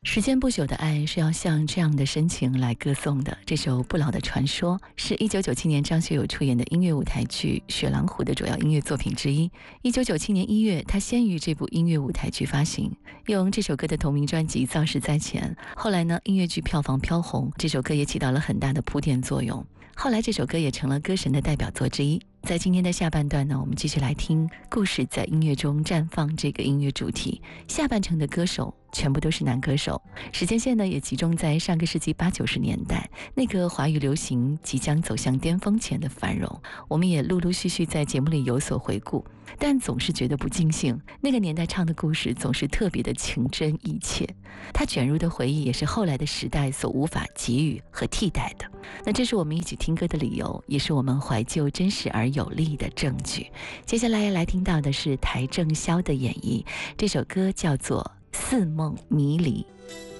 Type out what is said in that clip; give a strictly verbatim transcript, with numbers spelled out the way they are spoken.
时间不朽的爱是要像这样的深情来歌颂的。这首不老的传说是一九九七年张学友出演的音乐舞台剧《雪狼湖》的主要音乐作品之一。一九九七年一月，他先于这部音乐舞台剧发行，用这首歌的同名专辑造势在前。后来呢，音乐剧票房飘红，这首歌也起到了很大的铺垫作用。后来这首歌也成了歌神的代表作之一。在今天的下半段呢，我们继续来听故事在音乐中绽放这个音乐主题。下半程的歌手全部都是男歌手，时间线呢也集中在上个世纪八九十年代，那个华语流行即将走向巅峰前的繁荣。我们也陆陆续续在节目里有所回顾，但总是觉得不尽兴。那个年代唱的故事总是特别的情真意切，它卷入的回忆也是后来的时代所无法给予和替代的。那这是我们一起听歌的理由，也是我们怀旧真实而有力的证据。接下来要来听到的是邰正宵的演绎，这首歌叫做《似梦迷离》。